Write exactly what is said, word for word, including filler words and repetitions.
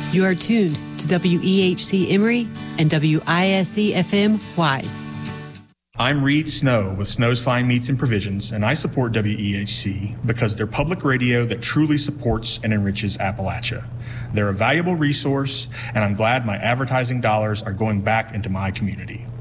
You are tuned to W E H C Emory and W I S E F M Wise. I'm Reed Snow with Snow's Fine Meats and Provisions, and I support W E H C because they're public radio that truly supports and enriches Appalachia. They're a valuable resource, and I'm glad my advertising dollars are going back into my community.